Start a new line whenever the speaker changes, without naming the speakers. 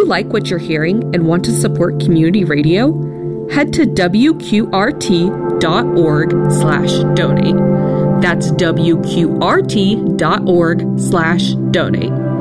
like what you're hearing and want to support community radio? Head to wqrt.org/donate. That's wqrt.org/donate.